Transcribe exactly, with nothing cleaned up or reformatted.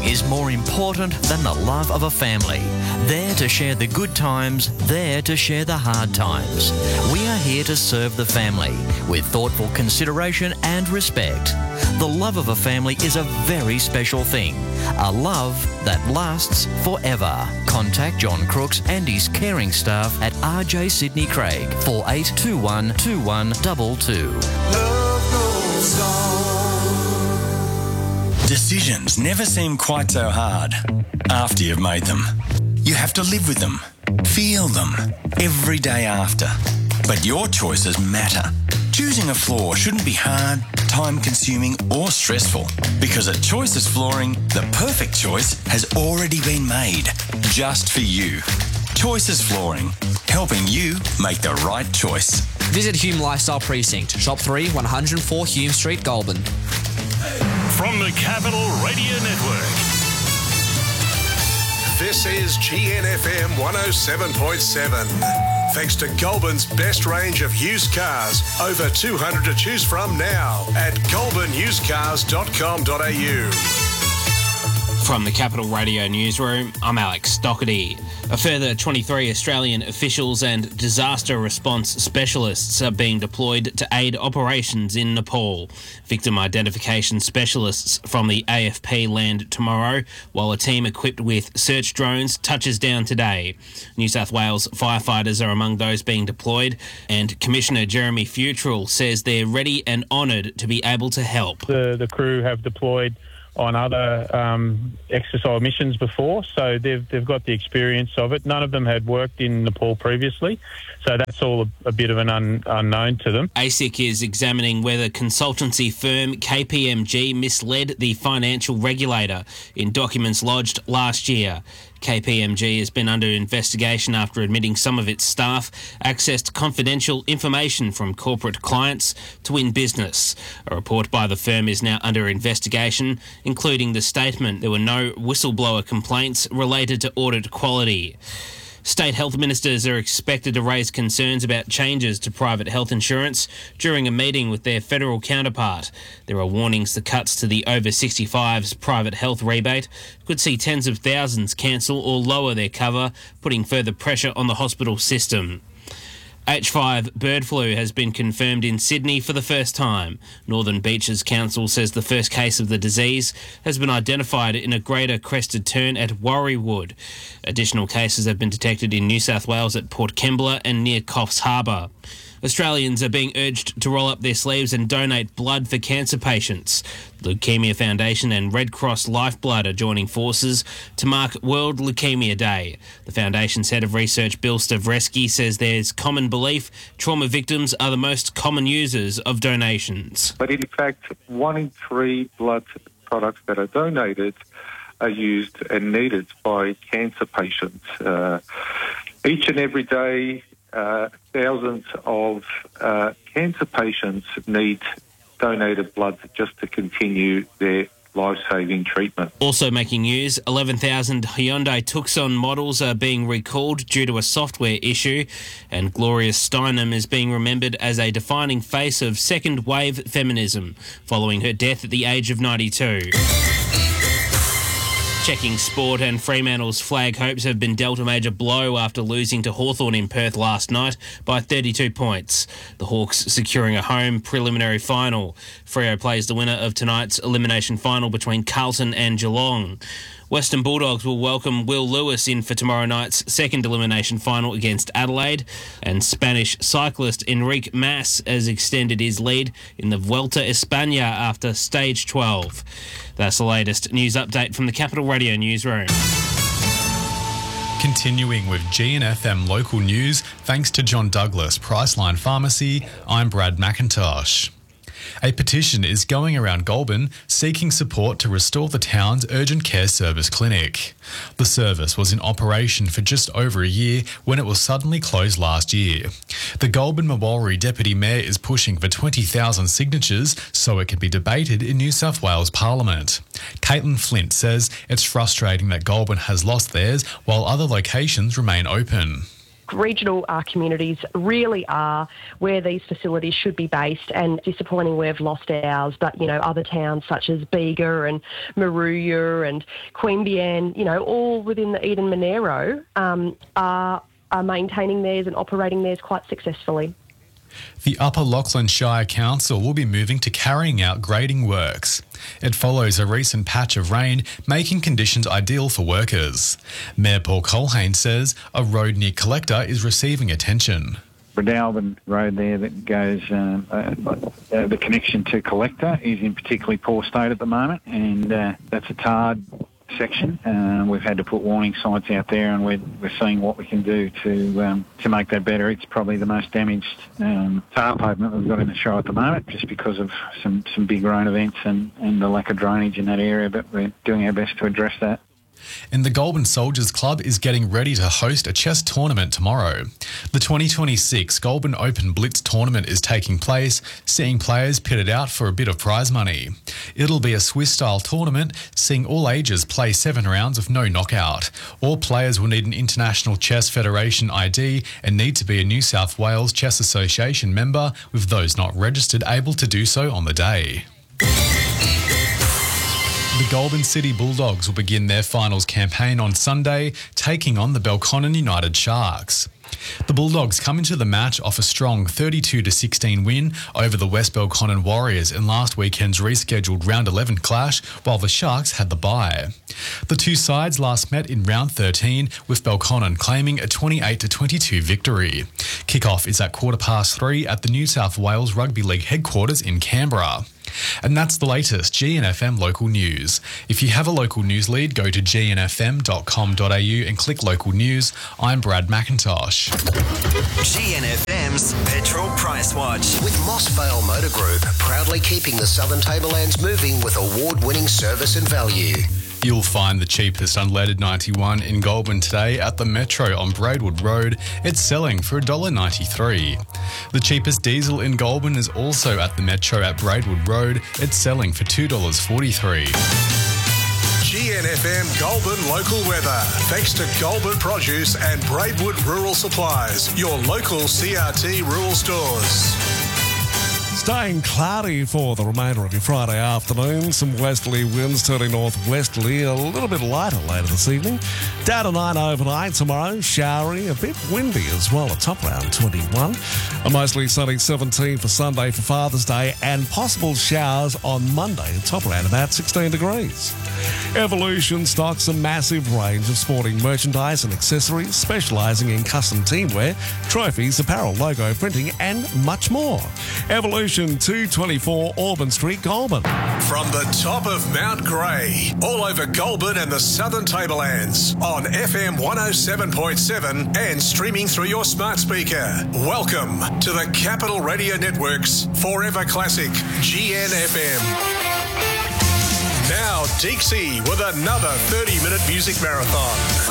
is more important than the love of a family. There to share the good times, there to share the hard times. We are here to serve the family with thoughtful consideration and respect. The love of a family is a very special thing, a love that lasts forever. Contact John Crooks and his caring staff at R J Sydney Craig, four eight two one two one two two. Love goes on. Decisions never seem quite so hard after you've made them. You have to live with them, feel them, every day after. But your choices matter. Choosing a floor shouldn't be hard, time-consuming or stressful, because at Choices Flooring, the perfect choice has already been made, just for you. Choices Flooring, helping you make the right choice. Visit Hume Lifestyle Precinct, Shop three, one oh four Hume Street, Goulburn. From the Capital Radio Network. This is G N F M one oh seven point seven. Thanks to Goulburn's best range of used cars. Over two hundred to choose from now at goulburn used cars dot com dot a u. From the Capital Radio Newsroom, I'm Alex Doherty. A further twenty-three Australian officials and disaster response specialists are being deployed to aid operations in Nepal. Victim identification specialists from the A F P land tomorrow, while a team equipped with search drones touches down today. New South Wales firefighters are among those being deployed, and Commissioner Jeremy Futrell says they're ready and honoured to be able to help. The, the crew have deployed on other um, exercise missions before, so they've they've got the experience of it. None of them had worked in Nepal previously, so that's all a, a bit of an un, unknown to them. A S I C is examining whether consultancy firm K P M G misled the financial regulator in documents lodged last year. K P M G has been under investigation after admitting some of its staff accessed confidential information from corporate clients to win business. A report by the firm is now under investigation, including the statement there were no whistleblower complaints related to audit quality. State health ministers are expected to raise concerns about changes to private health insurance during a meeting with their federal counterpart. There are warnings the cuts to the over sixty-fives private health rebate could see tens of thousands cancel or lower their cover, putting further pressure on the hospital system. H five bird flu has been confirmed in Sydney for the first time. Northern Beaches Council says the first case of the disease has been identified in a greater crested tern at Warriewood. Additional cases have been detected in New South Wales at Port Kembla and near Coffs Harbour. Australians are being urged to roll up their sleeves and donate blood for cancer patients. The Leukaemia Foundation and Red Cross Lifeblood are joining forces to mark World Leukaemia Day. The Foundation's head of research, Bill Stavreski, says there's common belief trauma victims are the most common users of donations. But in fact, one in three blood products that are donated are used and needed by cancer patients. Uh, each and every day, Uh, thousands of uh, cancer patients need donated blood just to continue their life-saving treatment. Also making news, eleven thousand Hyundai Tucson models are being recalled due to a software issue, and Gloria Steinem is being remembered as a defining face of second-wave feminism following her death at the age of ninety-two. Checking sport, and Fremantle's flag hopes have been dealt a major blow after losing to Hawthorn in Perth last night by thirty-two points. The Hawks securing a home preliminary final. Freo plays the winner of tonight's elimination final between Carlton and Geelong. Western Bulldogs will welcome Will Lewis in for tomorrow night's second elimination final against Adelaide, and Spanish cyclist Enrique Mas has extended his lead in the Vuelta España after stage twelve. That's the latest news update from the Capital Radio Newsroom. Continuing with G N F M local news, thanks to John Douglas Priceline Pharmacy, I'm Brad McIntosh. A petition is going around Goulburn seeking support to restore the town's urgent care service clinic. The service was in operation for just over a year when it was suddenly closed last year. The Goulburn-Mawalri Deputy Mayor is pushing for twenty thousand signatures so it can be debated in New South Wales Parliament. Caitlin Flint says it's frustrating that Goulburn has lost theirs while other locations remain open. regional uh, communities really are where these facilities should be based, and disappointing we've lost ours. But, you know, other towns such as Bega and Maruya and Queanbeyan, you know, all within the Eden Monero um, are, are maintaining theirs and operating theirs quite successfully. The Upper Lachlan Shire Council will be moving to carrying out grading works. It follows a recent patch of rain, making conditions ideal for workers. Mayor Paul Colhane says a road near Collector is receiving attention. Bredalbin Road there that goes, uh, uh, uh, the connection to Collector is in particularly poor state at the moment, and uh, that's a tarred section. Uh, we've had to put warning signs out there, and we're, we're seeing what we can do to um, to make that better. It's probably the most damaged um, tar pavement we've got in the show at the moment, just because of some, some big rain events and, and the lack of drainage in that area, but we're doing our best to address that. And the Goulburn Soldiers Club is getting ready to host a chess tournament tomorrow. The twenty twenty-six Goulburn Open Blitz tournament is taking place, seeing players pitted out for a bit of prize money. It'll be a Swiss-style tournament, seeing all ages play seven rounds of no knockout. All players will need an International Chess Federation I D and need to be a New South Wales Chess Association member, with those not registered able to do so on the day. The Goulburn City Bulldogs will begin their finals campaign on Sunday, taking on the Belconnen United Sharks. The Bulldogs come into the match off a strong thirty-two to sixteen win over the West Belconnen Warriors in last weekend's rescheduled round eleven clash, while the Sharks had the bye. The two sides last met in round thirteen, with Belconnen claiming a twenty-eight to twenty-two victory. Kickoff is at quarter past three at the New South Wales Rugby League headquarters in Canberra. And that's the latest G N F M local news. If you have a local news lead, go to g n f m dot com dot a u and click local news. I'm Brad McIntosh. G N F M's Petrol Price Watch. With Moss Vale Motor Group, proudly keeping the Southern Tablelands moving with award-winning service and value. You'll find the cheapest unleaded ninety-one in Goulburn today at the Metro on Braidwood Road. It's selling for one dollar ninety-three. The cheapest diesel in Goulburn is also at the Metro at Braidwood Road. It's selling for two dollars forty-three. G N F M Goulburn local weather. Thanks to Goulburn Produce and Braidwood Rural Supplies, your local C R T rural stores. Staying cloudy for the remainder of your Friday afternoon. Some westerly winds turning northwesterly, a little bit lighter later this evening. Down to nine overnight tomorrow. Showery, a bit windy as well, at top around twenty-one. A mostly sunny seventeen for Sunday for Father's Day, and possible showers on Monday, top around about sixteen degrees. Evolution stocks a massive range of sporting merchandise and accessories, specialising in custom teamwear, trophies, apparel, logo printing, and much more. Evolution two twenty-four Auburn Street, Goulburn. From the top of Mount Grey, all over Goulburn and the Southern Tablelands, on F M one oh seven point seven and streaming through your smart speaker. Welcome to the Capital Radio Network's Forever Classic G N F M. Now, Deeksy with another thirty-minute music marathon.